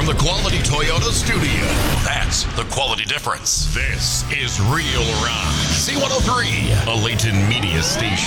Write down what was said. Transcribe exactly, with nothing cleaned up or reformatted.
the Quality Toyota studio. That's the quality difference. This is Real Rock. C one oh three, a Layton media station.